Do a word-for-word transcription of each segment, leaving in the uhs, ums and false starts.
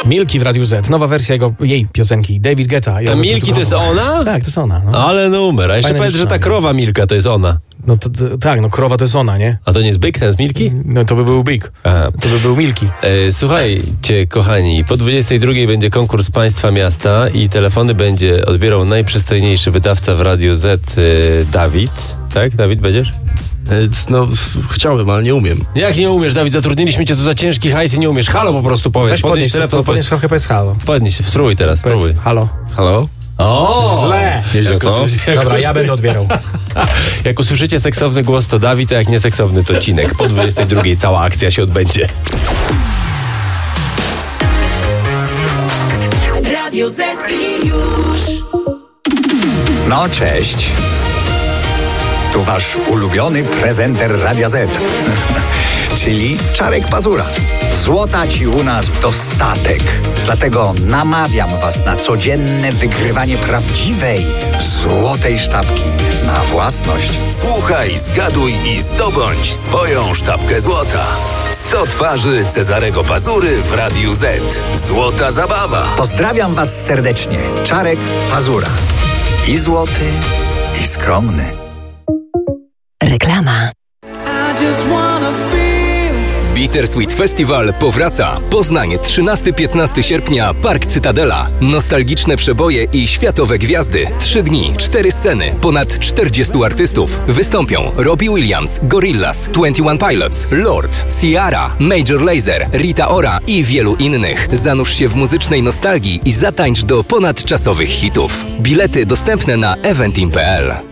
Milki w Radiu Z, nowa wersja jego, jej piosenki, David Guetta. Ta Milki to jest ona? Tak, to jest ona. No. Ale numer, a jeszcze Fajna powiedz, że ta dziewczyna. krowa Milka to jest ona. No to, to, tak, no krowa to jest ona, nie? A to nie jest byk, ten z Milki? No to by był Big. Aha. To by był Milki. E, słuchajcie, kochani, po dwudziestej drugiej będzie konkurs Państwa Miasta i telefony będzie odbierał najprzystojniejszy wydawca w Radiu Z, e, Dawid. Tak, Dawid, będziesz? No, chciałbym, ale nie umiem. Jak nie umiesz, Dawid? Zatrudniliśmy cię tu za ciężki hajs i nie umiesz. Halo po prostu powiedz. Weź podnieś telefon, podnieś trochę, powiedz halo. Podnieś się, spróbuj teraz, Powiedz, spróbuj. halo. Halo? O! Źle. Nieźle, co? Dobra, ja będę odbierał. Jak usłyszycie seksowny głos, to Dawid, a jak nieseksowny, to Cinek. Po dwudziestej drugiej cała akcja się odbędzie. Radio Z i już. No cześć. Tu wasz ulubiony prezenter Radia Z. Czyli Czarek Pazura. Złota ci u nas dostatek. Dlatego namawiam was na codzienne wygrywanie prawdziwej, złotej sztabki na własność. Słuchaj, zgaduj i zdobądź swoją sztabkę złota. sto twarzy Cezarego Pazury w Radiu Z. Złota zabawa. Pozdrawiam was serdecznie. Czarek Pazura. I złoty, i skromny. Reklama. Bittersweet Festival powraca. Poznań, trzynastego do piętnastego sierpnia, Park Cytadela. Nostalgiczne przeboje i światowe gwiazdy. Trzy dni, cztery sceny, ponad czterdziestu artystów. Wystąpią Robbie Williams, Gorillaz, Twenty One Pilots, Lord, Ciara, Major Lazer, Rita Ora i wielu innych. Zanurz się w muzycznej nostalgii i zatańcz do ponadczasowych hitów. Bilety dostępne na eventim kropka p l.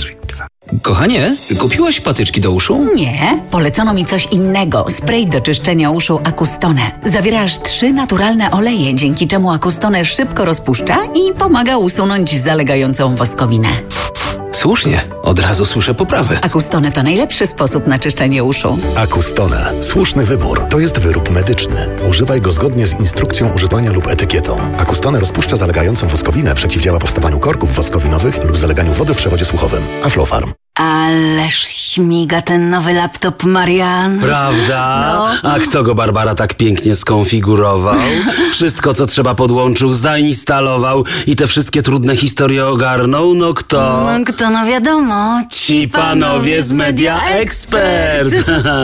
Kochanie, kupiłaś patyczki do uszu? Nie, polecono mi coś innego. Spray do czyszczenia uszu Acustone. Zawiera aż trzy naturalne oleje, dzięki czemu Acustone szybko rozpuszcza i pomaga usunąć zalegającą woskowinę. Słusznie, od razu słyszę poprawy. Acustone to najlepszy sposób na czyszczenie uszu. Acustone. Słuszny wybór. To jest wyrób medyczny. Używaj go zgodnie z instrukcją używania lub etykietą. Acustone rozpuszcza zalegającą woskowinę, przeciwdziała powstawaniu korków woskowinowych lub zaleganiu wody w przewodzie słuchowym. Aflofarm. Ależ śmiga ten nowy laptop, Marian. Prawda? No. A kto go, Barbara, tak pięknie skonfigurował? Wszystko, co trzeba, podłączył, zainstalował i te wszystkie trudne historie ogarnął? No kto? No kto, no wiadomo. Ci panowie z Media Expert.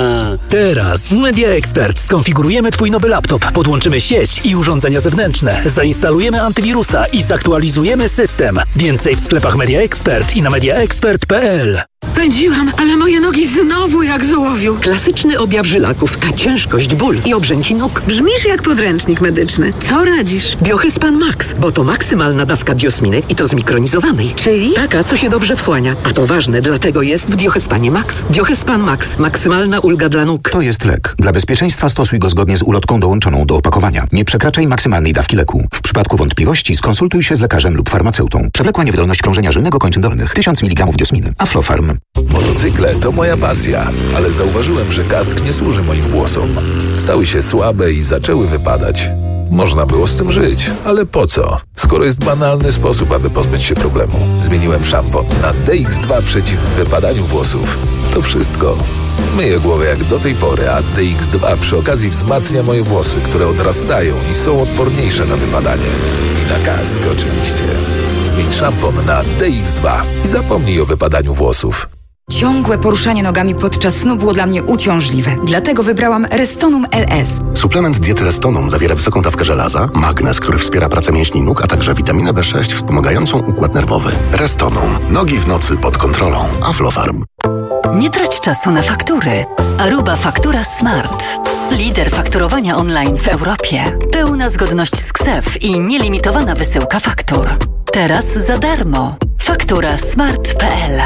Teraz w Media Expert skonfigurujemy twój nowy laptop, podłączymy sieć i urządzenia zewnętrzne, zainstalujemy antywirusa i zaktualizujemy system. Więcej w sklepach Media Expert i na media expert kropka p l. Pędziłam, ale moje nogi znowu jak z ołowiu. Klasyczny objaw żylaków, ciężkość, ból i obrzęki nóg. Brzmisz jak podręcznik medyczny. Co radzisz? Biohyspan Max, bo to maksymalna dawka biosminy i to zmikronizowanej. Czyli? Taka, co się dobrze wchłania. A to ważne, dlatego jest w Biohyspanie Max. Biohyspan Max. Maksymalna ulga dla nóg. To jest lek. Dla bezpieczeństwa stosuj go zgodnie z ulotką dołączoną do opakowania. Nie przekraczaj maksymalnej dawki leku. W przypadku wątpliwości skonsultuj się z lekarzem lub farmaceutą. Przewlekła niewydolność krążenia żylnego kończyn dolnych. tysiąc miligramów diosminy. Aflofarm. Motocykle to moja pasja, ale zauważyłem, że kask nie służy moim włosom. Stały się słabe i zaczęły wypadać. Można było z tym żyć, ale po co? Skoro jest banalny sposób, aby pozbyć się problemu. Zmieniłem szampon na D X dwa przeciw wypadaniu włosów. To wszystko. Myję głowę jak do tej pory, a D X dwa przy okazji wzmacnia moje włosy, które odrastają i są odporniejsze na wypadanie. I na kask oczywiście. Zmień szampon na D X dwa i zapomnij o wypadaniu włosów. Ciągłe poruszanie nogami podczas snu było dla mnie uciążliwe. Dlatego wybrałam Restonum L S. Suplement diety Restonum zawiera wysoką dawkę żelaza, magnez, który wspiera pracę mięśni nóg, a także witaminę B sześć wspomagającą układ nerwowy. Restonum. Nogi w nocy pod kontrolą. Aflofarm. Nie trać czasu na faktury. Aruba Faktura Smart. Lider fakturowania online w Europie. Pełna zgodność z K S E F i nielimitowana wysyłka faktur. Teraz za darmo. faktura smart kropka p l.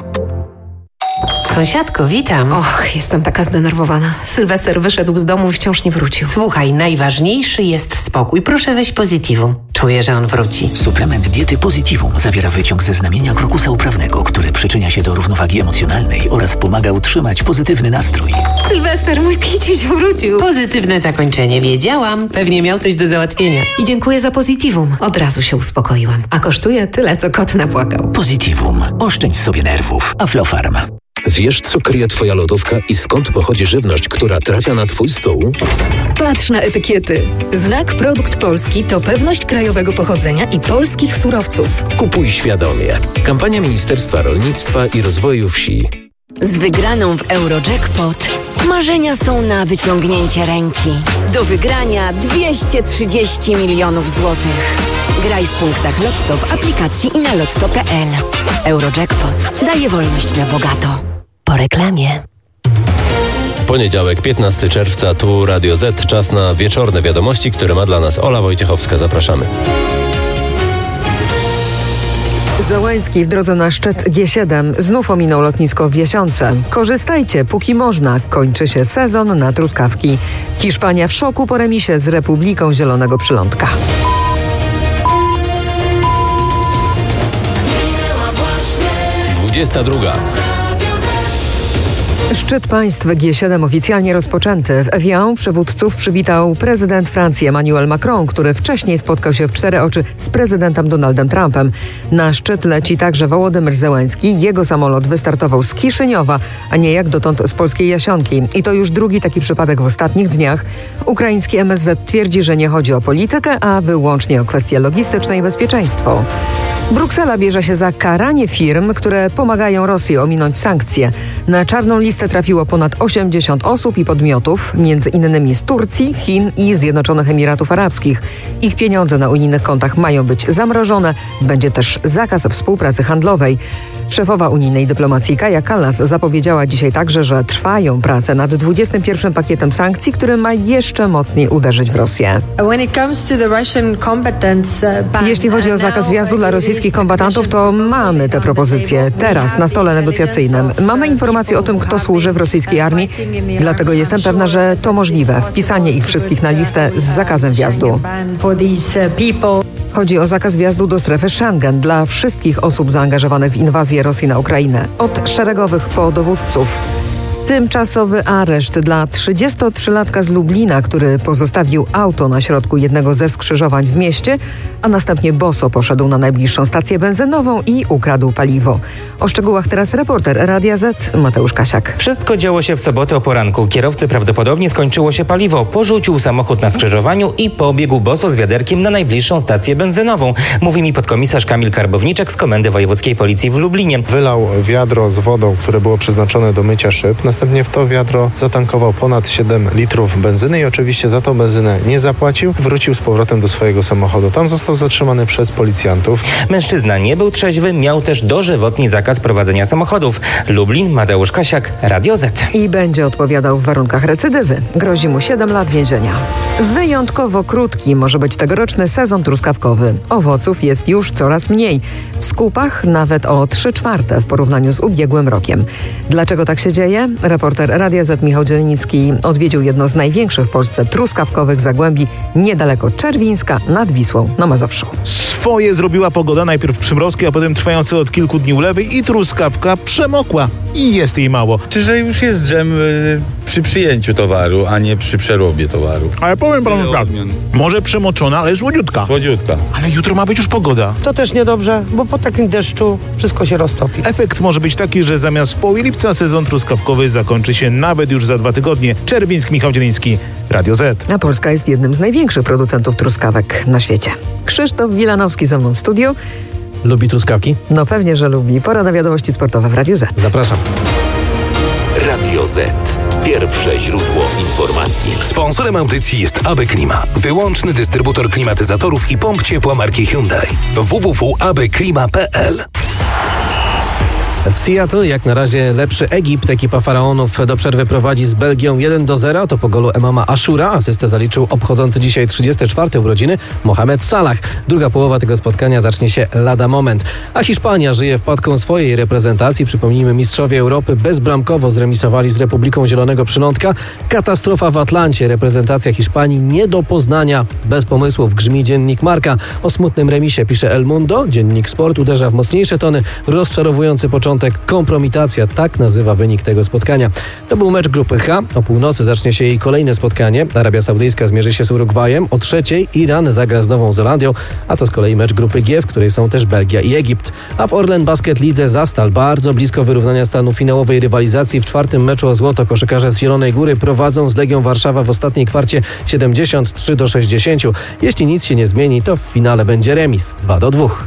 Sąsiadko, witam. Och, jestem taka zdenerwowana. Sylwester wyszedł z domu i wciąż nie wrócił. Słuchaj, najważniejszy jest spokój. Proszę weź Positivum. Czuję, że on wróci. Suplement diety Positivum zawiera wyciąg ze znamienia krokusa uprawnego, który przyczynia się do równowagi emocjonalnej oraz pomaga utrzymać pozytywny nastrój. Sylwester, mój kiciuś wrócił. Pozytywne zakończenie, wiedziałam. Pewnie miał coś do załatwienia. I dziękuję za Positivum. Od razu się uspokoiłam. A kosztuje tyle, co kot napłakał. Positivum. Oszczędź sobie nerwów. Aflofarm. Wiesz, co kryje twoja lodówka i skąd pochodzi żywność, która trafia na twój stół? Patrz na etykiety. Znak Produkt Polski to pewność krajowego pochodzenia i polskich surowców. Kupuj świadomie. Kampania Ministerstwa Rolnictwa i Rozwoju Wsi. Z wygraną w Eurojackpot marzenia są na wyciągnięcie ręki. Do wygrania dwieście trzydzieści milionów złotych. Graj w punktach Lotto w aplikacji i na lotto kropka p l. Eurojackpot daje wolność na bogato. Po reklamie. Poniedziałek, piętnastego czerwca, tu Radio Z. Czas na wieczorne wiadomości, które ma dla nas Ola Wojciechowska. Zapraszamy. Zełenski w drodze na szczyt G siedem znów ominął lotnisko w Jasionce. Korzystajcie, póki można. Kończy się sezon na truskawki. Hiszpania w szoku po remisie z Republiką Zielonego Przylądka. dwudziesta druga. Szczyt państw G siedem oficjalnie rozpoczęty. W Evian przywódców przywitał prezydent Francji Emmanuel Macron, który wcześniej spotkał się w cztery oczy z prezydentem Donaldem Trumpem. Na szczyt leci także Wołodymyr Zełenski. Jego samolot wystartował z Kiszyniowa, a nie jak dotąd z polskiej Jasionki. I to już drugi taki przypadek w ostatnich dniach. Ukraiński M S Z twierdzi, że nie chodzi o politykę, a wyłącznie o kwestie logistyczne i bezpieczeństwo. Bruksela bierze się za karanie firm, które pomagają Rosji ominąć sankcje. Na czarną listę trafiło ponad osiemdziesiąt osób i podmiotów, między innymi z Turcji, Chin i Zjednoczonych Emiratów Arabskich. Ich pieniądze na unijnych kontach mają być zamrożone. Będzie też zakaz współpracy handlowej. Szefowa unijnej dyplomacji Kaja Kallas zapowiedziała dzisiaj także, że trwają prace nad dwudziestym pierwszym pakietem sankcji, który ma jeszcze mocniej uderzyć w Rosję. Jeśli chodzi o zakaz wjazdu dla rosyjskich kombatantów, to mamy te propozycje teraz na stole negocjacyjnym. Mamy informacje o tym, kto służy w rosyjskiej armii, dlatego jestem pewna, że to możliwe. Wpisanie ich wszystkich na listę z zakazem wjazdu. Chodzi o zakaz wjazdu do strefy Schengen dla wszystkich osób zaangażowanych w inwazję Rosji na Ukrainę, od szeregowych po dowódców. Tymczasowy areszt dla trzydziestotrzylatka z Lublina, który pozostawił auto na środku jednego ze skrzyżowań w mieście, a następnie boso poszedł na najbliższą stację benzynową i ukradł paliwo. O szczegółach teraz reporter Radia Z Mateusz Kasiak. Wszystko działo się w sobotę o poranku. Kierowcy prawdopodobnie skończyło się paliwo. Porzucił samochód na skrzyżowaniu i pobiegł boso z wiaderkiem na najbliższą stację benzynową. Mówi mi podkomisarz Kamil Karbowniczek z Komendy Wojewódzkiej Policji w Lublinie. Wylał wiadro z wodą, które było przeznaczone do mycia szyb. Następnie w to wiadro zatankował ponad siedem litrów benzyny i oczywiście za tą benzynę nie zapłacił. Wrócił z powrotem do swojego samochodu. Tam został zatrzymany przez policjantów. Mężczyzna nie był trzeźwy, miał też dożywotni zakaz prowadzenia samochodów. Lublin, Mateusz Kasiak, Radio Z. I będzie odpowiadał w warunkach recydywy. Grozi mu siedem lat więzienia. Wyjątkowo krótki może być tegoroczny sezon truskawkowy. Owoców jest już coraz mniej. W skupach nawet o trzy czwarte w porównaniu z ubiegłym rokiem. Dlaczego tak się dzieje? Reporter Radia Z Michał Dzielnicki odwiedził jedno z największych w Polsce truskawkowych zagłębi niedaleko Czerwińska nad Wisłą na Mazowszu. Swoje zrobiła pogoda, najpierw przymrozki, a potem trwające od kilku dni ulewy i truskawka przemokła i jest jej mało. Czy że już jest dżem y, przy przyjęciu towaru, a nie przy przeróbie towaru? Ale powiem panu tak, może przemoczona, ale słodziutka. Słodziutka. Ale jutro ma być już pogoda. To też niedobrze, bo po takim deszczu wszystko się roztopi. Efekt może być taki, że zamiast w połowie lipca sezon truskawkowy zakończy się nawet już za dwa tygodnie. Czerwińsk, Michał Dzieliński, Radio Z. A Polska jest jednym z największych producentów truskawek na świecie. Krzysztof Wilanowski ze mną w studiu. Lubi truskawki? No pewnie, że lubi. Pora na wiadomości sportowe w Radio Z. Zapraszam. Radio Z. Pierwsze źródło informacji. Sponsorem audycji jest A B Klima, wyłączny dystrybutor klimatyzatorów i pomp ciepła marki Hyundai. w w w kropka a b klima kropka p l. W Seattle jak na razie lepszy Egipt. Ekipa Faraonów do przerwy prowadzi z Belgią jeden do zera. To po golu Emama Ashura. Asystę zaliczył obchodzący dzisiaj trzydzieste czwarte urodziny Mohamed Salah. Druga połowa tego spotkania zacznie się lada moment. A Hiszpania żyje wpadką swojej reprezentacji. Przypomnijmy, mistrzowie Europy bezbramkowo zremisowali z Republiką Zielonego Przylądka. Katastrofa w Atlancie. Reprezentacja Hiszpanii nie do poznania. Bez pomysłów grzmi dziennik Marca. O smutnym remisie pisze El Mundo. Dziennik Sport uderza w mocniejsze tony. Rozczarowujący początek początek kompromitacja, tak nazywa wynik tego spotkania. To był mecz grupy H. O północy zacznie się jej kolejne spotkanie. Arabia Saudyjska zmierzy się z Urugwajem. O trzeciej Iran zagra z Nową Zelandią, a to z kolei mecz grupy G, w której są też Belgia i Egipt. A w Orlen Basket Lidze Zastal bardzo blisko wyrównania stanu finałowej rywalizacji. W czwartym meczu o złoto koszykarze z Zielonej Góry prowadzą z Legią Warszawa w ostatniej kwarcie siedemdziesiąt trzy do sześćdziesięciu. Jeśli nic się nie zmieni, to w finale będzie remis dwa do dwóch.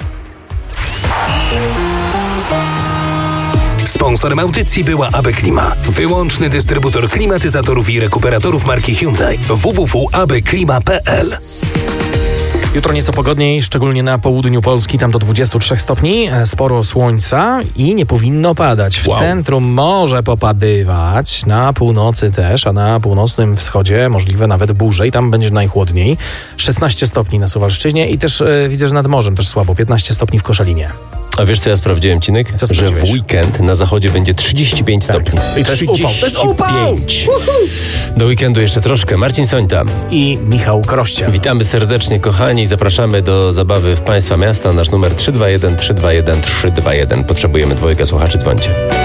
Sponsorem audycji była A B Klima, wyłączny dystrybutor klimatyzatorów i rekuperatorów marki Hyundai. w w w kropka a b klima kropka p l. Jutro nieco pogodniej, szczególnie na południu Polski, tam do dwudziestu trzech stopni, sporo słońca i nie powinno padać. W wow. centrum może popadywać, na północy też, a na północnym wschodzie możliwe nawet burze i tam będzie najchłodniej. szesnaście stopni na Suwalszczyźnie i też e, widzę, że nad morzem też słabo, piętnaście stopni w Koszalinie. A wiesz, co ja sprawdziłem, Cinek? Co że w weekend na zachodzie będzie trzydzieści pięć tak. stopni. I to jest upał. To jest upał! Do weekendu jeszcze troszkę. Marcin Sońta i Michał Kroście. Witamy serdecznie, kochani. Zapraszamy do zabawy w Państwa miasta. Nasz numer trzy dwa jeden trzy dwa jeden trzy dwa jeden. Potrzebujemy dwojga słuchaczy, dzwońcie.